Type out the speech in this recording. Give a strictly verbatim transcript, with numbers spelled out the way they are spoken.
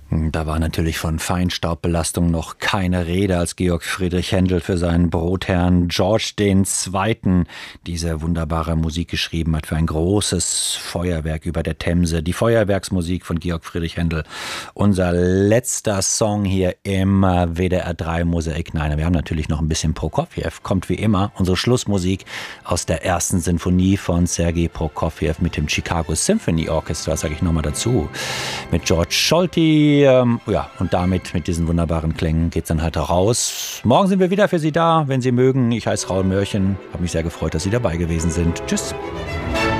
Da war natürlich von Feinstaubbelastung noch keine Rede, als Georg Friedrich Händel für seinen Brotherrn George den Zweiten diese wunderbare Musik geschrieben hat für ein großes Feuerwerk über der Themse. Die Feuerwerksmusik von Georg Friedrich Händel. Unser letzter Song hier im W D R drei Mosaik. Nein, wir haben natürlich noch ein bisschen Prokofjew. Kommt wie immer unsere Schlussmusik aus der ersten Sinfonie von Sergei Prokofjew mit dem Chicago Symphony Orchestra, sage ich nochmal dazu. Mit George Scholti. Ähm, ja, und damit, mit diesen wunderbaren Klängen, geht's dann halt raus. Morgen sind wir wieder für Sie da, wenn Sie mögen. Ich heiße Raul Mörchen. Habe mich sehr gefreut, dass Sie dabei gewesen sind. Tschüss.